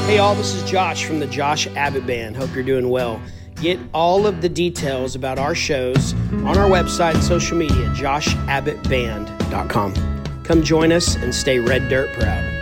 Hey all, this is Josh from the Josh Abbott Band. Hope you're doing well. Get all of the details about our shows on our website and social media, joshabbottband.com. Come join us and stay Red Dirt proud.